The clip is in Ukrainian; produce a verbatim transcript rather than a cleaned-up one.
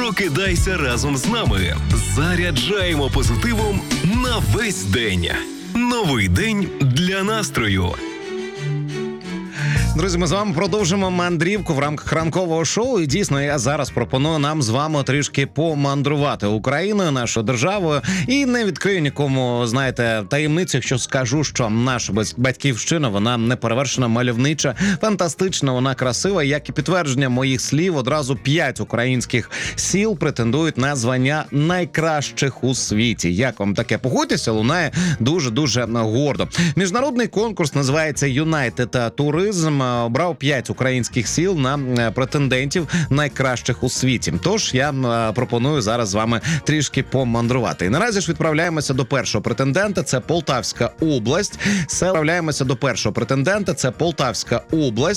Прокидайся разом з нами. Заряджаємо позитивом на весь день. Новий день для настрою. Друзі, ми з вами продовжимо мандрівку в рамках ранкового шоу. І дійсно, я зараз пропоную нам з вами трішки помандрувати Україною, нашою державою. І не відкрию нікому, знаєте, таємницю, якщо скажу, що наша батьківщина, вона неперевершена, мальовнича, фантастична, вона красива. Як і підтвердження моїх слів, одразу п'ять українських сіл претендують на звання найкращих у світі. Як вам таке? Погодьтеся, лунає дуже-дуже гордо. Міжнародний конкурс називається «Юнайтед Туризм». Обрав п'ять українських сіл на претендентів найкращих у світі. Тож я пропоную зараз з вами трішки помандрувати. І наразі ж відправляємося до першого претендента. Це Полтавська область. Відправляємося до першого претендента. Це Полтавська область.